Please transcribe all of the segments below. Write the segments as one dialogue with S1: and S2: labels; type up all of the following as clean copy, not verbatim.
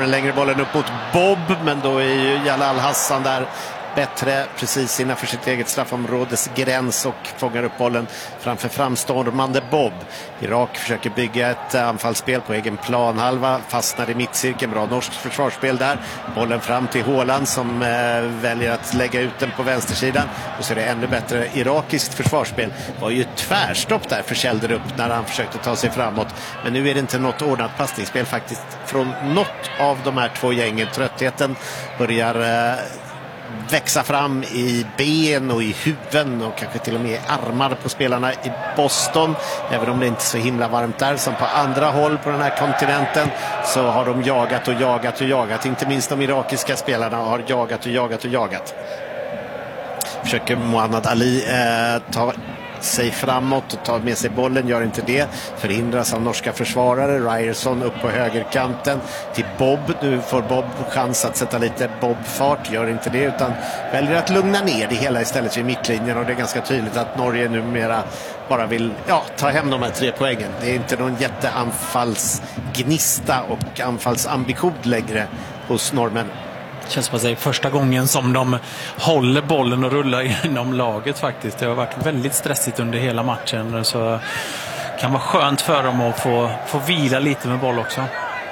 S1: den längre bollen upp mot Bob, men då är ju Jalal Hassan där bättre precis innanför sitt eget straffområdes gräns och fångar upp bollen framför framstående Bob. Irak försöker bygga ett anfallsspel på egen planhalva, fastnar i mittcirkeln, bra norskt försvarsspel där. Bollen fram till Haaland som väljer att lägga ut den på vänstersidan, och så är det ännu bättre irakiskt försvarsspel. Det var ju tvärstopp där för Kjelderup när han försökte ta sig framåt, men nu är det inte något ordnat passningsspel faktiskt från något av de här två gängen. Tröttheten börjar växa fram i ben och i huvuden och kanske till och med i armar på spelarna i Boston. Även om det inte är så himla varmt där som på andra håll på den här kontinenten, så har de jagat och jagat och jagat. Inte minst de irakiska spelarna har jagat och jagat och jagat. Försöker Muhammad Ali ta sig framåt och tar med sig bollen, gör inte det, förhindras av norska försvarare. Ryerson upp på högerkanten till Bob, nu får Bob chans att sätta lite Bob-fart, gör inte det utan väljer att lugna ner det hela istället vid mittlinjen, och det är ganska tydligt att Norge numera bara vill ta hem de här 3 poängen. Det är inte någon jätteanfallsgnista och anfallsambition längre hos norrmän.
S2: Känns som att det är första gången som de håller bollen och rullar inom laget faktiskt. Det har varit väldigt stressigt under hela matchen, så det kan vara skönt för dem att få vila lite med boll också.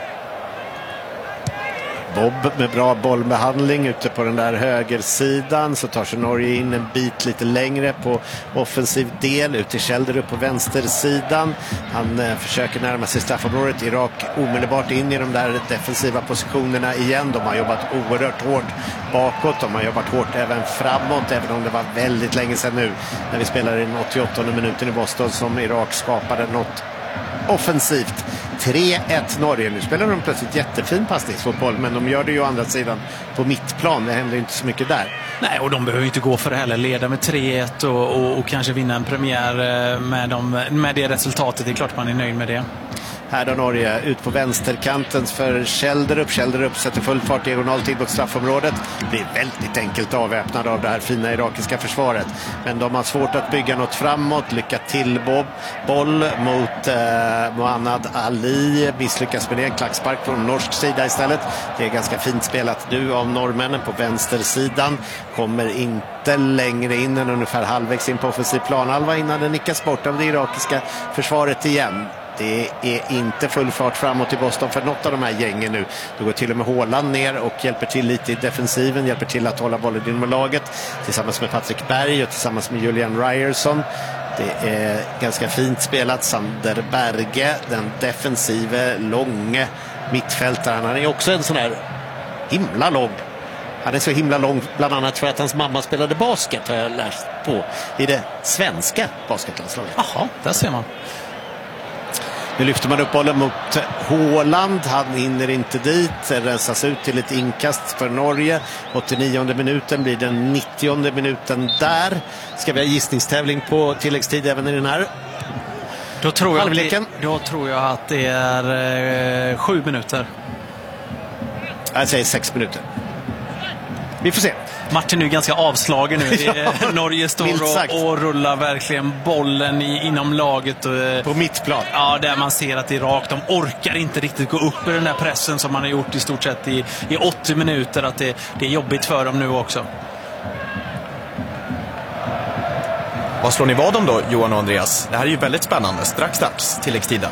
S1: Bob med bra bollbehandling ute på den där högersidan, så tar sig Norge in en bit lite längre på offensiv del ut till Kjelderup på vänstersidan. Han försöker närma sig straffområdet. Irak omedelbart in i de där defensiva positionerna igen. De har jobbat oerhört hårt bakåt, de har jobbat hårt även framåt, även om det var väldigt länge sedan nu när vi spelade i den 88:e minuten i Boston som Irak skapade något offensivt. 3-1 Norge. Nu spelar de plötsligt jättefin passningsfotboll, men de gör det ju å andra sidan på mittplan. Det händer inte så mycket där.
S2: Nej, och de behöver inte gå för det heller. Leda med 3-1 och kanske vinna en premiär med det resultatet. Det är klart man är nöjd med det.
S1: Här då Norge ut på vänsterkanten för Kjelderup. Kjelderup sätter full fart diagonalt in mot straffområdet. Blir väldigt enkelt avväpnad av det här fina irakiska försvaret. Men de har svårt att bygga något framåt. Lycka till Bob. Boll mot Muhammad Ali. Misslyckas med det. En klackspark från norsk sida istället. Det är ganska fint spelat nu av norrmännen på vänstersidan. Kommer inte längre in än ungefär halvvägs in på offensiv planhalva innan det nickas bort av det irakiska försvaret igen. Det är inte full fart framåt i Boston för något av de här gängen nu. Då går till och med Haaland ner och hjälper till lite i defensiven. Hjälper till att hålla bollen inom laget tillsammans med Patrik Berg och tillsammans med Julian Ryerson. Det är ganska fint spelat. Sander Berge, den defensive, långe mittfältaren. Han är också en sån här himla lång. Han är så himla lång bland annat för att hans mamma spelade basket, har jag lärt på, i det svenska basketlandslaget.
S2: Jaha, där ser man.
S1: Nu lyfter man upp bollen mot Haaland. Han hinner inte dit. Rensas ut till ett inkast för Norge. 89:e minuten blir den 90:e minuten där. Ska vi ha gissningstävling på tilläggstid även i den här halvleken?
S2: Då tror jag att det är 7 minuter.
S1: Jag säger 6 minuter. Vi får se.
S2: Matchen är ju ganska avslagen nu.
S1: Ja,
S2: Norge står och rullar verkligen bollen inom laget.
S1: På mittplan.
S2: Ja, där man ser att Irak, de orkar inte riktigt gå upp i den här pressen som man har gjort i stort sett i 80 minuter. Att det är jobbigt för dem nu också.
S3: Vad slår ni vad om då, Johan och Andreas? Det här är ju väldigt spännande. Strax tilläggstiden.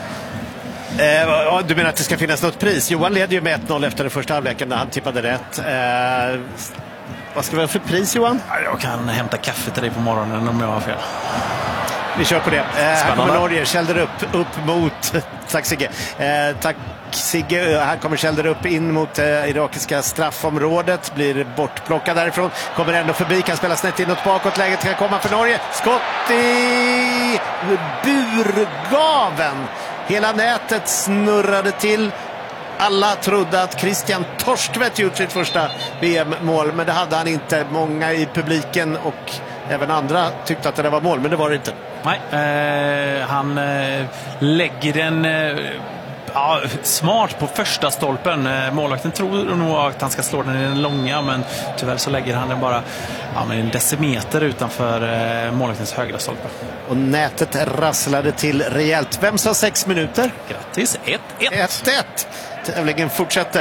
S1: Du menar att det ska finnas något pris? Johan leder ju med 1-0 efter den första halvleken när han tippade rätt. Vad ska vi ha för pris, Johan?
S2: Jag kan hämta kaffe till dig på morgonen om jag har fel.
S1: Vi kör på det. Här kommer Norge, Kjelderup upp mot... Tack Sigge. Tack Sigge. Här kommer Kjelderup in mot irakiska straffområdet. Blir bortplockad därifrån. Kommer ändå förbi, kan spela snett inåt bakåt. Läget kan komma för Norge. Skott i burgaven. Hela nätet snurrade till. Alla trodde att Christian Torstvedt gjort sitt första VM-mål, men det hade han inte. Många i publiken och även andra tyckte att det var mål, men det var det inte.
S2: Nej, han lägger den smart på första stolpen. Målvakten tror nog att han ska slå den i den långa, men tyvärr så lägger han den bara en decimeter utanför målvaktens högra stolpe.
S1: Och nätet rasslade till rejält. Vem sa 6 minuter?
S2: Grattis, 1-1.
S1: 1-1. Tävlingen fortsätter.